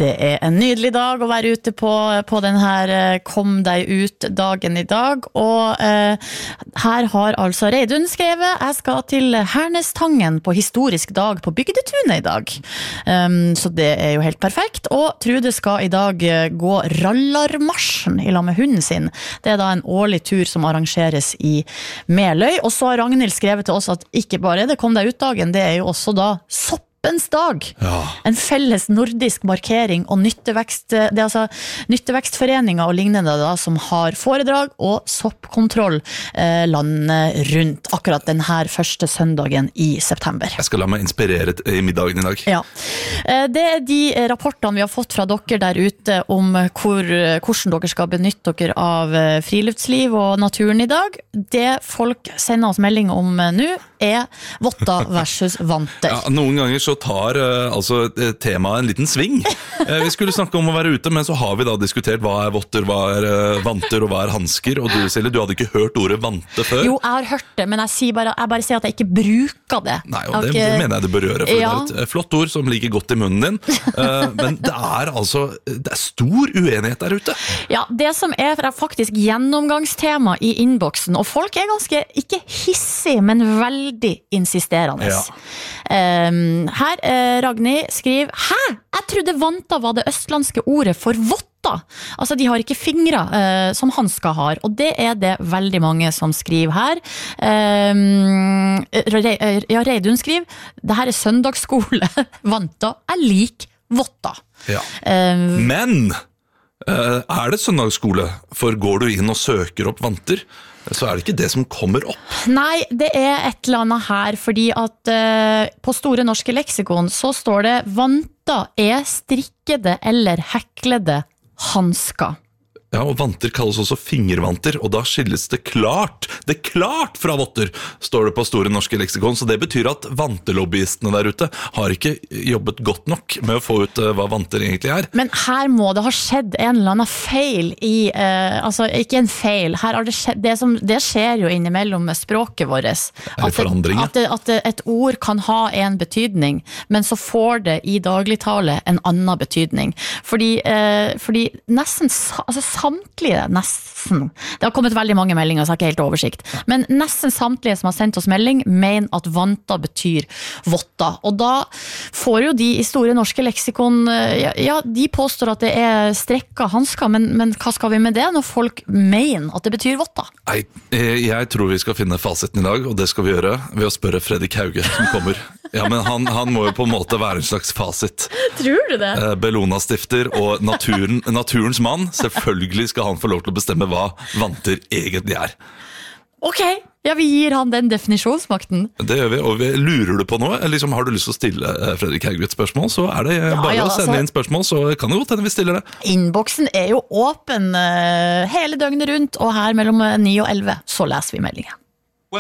Det en nydelig dag å være ute på den her Kom deg ut-dagen I dag, og her har altså Reidun skrevet jeg skal til Hernestangen på historisk dag på Bygdetunet I dag. Så det jo helt perfekt, og Trude skal I dag gå Rallarmarsjen I lag med hunden sin. Det da en årlig tur som arrangeres I Meløy, og så har Ragnhild skrevet til oss at ikke bare det Kom deg ut-dagen, det jo også da soppens dag. Ja. En felles nordisk markering og nyttevekst, det altså nyttevekstforeninger og lignende da, som har foredrag og soppkontroll landet rundt akkurat den her første søndagen I september. Jeg skal la meg inspirere I middagen I dag. Ja. Det de rapportene vi har fått fra dere der ute om hvordan dere skal benytte dere av friluftsliv og naturen I dag. Det folk sender oss melding om nå votter versus vanter. Ja, noen ganger så tar altså temaet en liten sving. Vi skulle snakke om å være ute, men så har vi da diskutert hva votter, hva vanter og hva hansker, og du Silje, du hadde ikke hørt ordet vante før? Jo, jeg har hørt det, men jeg bare sier at jeg ikke bruker det. Nei, og det mener jeg du bør gjøre, for det et flott ord som ligger godt I munnen din, men det altså, det stor uenighet der ute. Ja, det som faktisk gjennomgangstema I innboksen, og folk ganske, ikke hissig, men veldig insisterende. Ja. Her, Ragnhild skriver, hæ? Jeg trodde vanta var det østlandske ordet for votta. Altså, de har ikke fingre som hansker har, og det det veldig mange som skriver her. Ja, Reidun skriver, det her søndagsskole, vanta, jeg liker votta. Ja. Men det søndagsskole? For går du inn og søker opp vanter, så det ikke det som kommer opp. Nei, det et eller annet her, fordi at på Store norske leksikon så står det vanta strikkede eller heklede hansker. Ja, og vanter kalles også fingervanter, og da skilles det klart fra votter, står det på Store norske leksikon, så det betyr at vantelobbyistene der ute har ikke jobbet godt nok med å få ut hva vanter egentlig Men her må det ha skjedd en eller annen feil altså ikke en feil, her har det skjedd, det skjer jo innimellom med språket vårt, at et ord kan ha en betydning, men så får det I dagligtale en annen betydning, fordi nesten, altså samtlige, nesten, det har kommet veldig mange meldinger, så jeg har ikke helt oversikt, men nesten samtlige som har sendt oss melding mener at vanta betyr votta, og da får jo de I Store norske leksikon, ja, de påstår at det strekka hansker, men hva skal vi med det når folk mener at det betyr votta? Nei, jeg tror vi skal finne fasiten I dag, og det skal vi gjøre ved å spørre Fredrik Hauge som kommer. Ja, men han må jo på en måte være en slags fasit. Tror du det? Bellona-stifter og naturens mann, selvfølgelig skal han få lov til å bestemme hva vanter egentlig Ok, ja, vi gir han den definisjonsmakten. Det gjør vi, og lurer du på noe, eller liksom har du lyst til å stille Fredrik Hauge et spørsmål, så det bare å sende inn spørsmål, så kan det godt hende vi stiller det. Innboksen jo åpen hele døgnet rundt, og her mellom 9 og 11 så leser vi meldingen.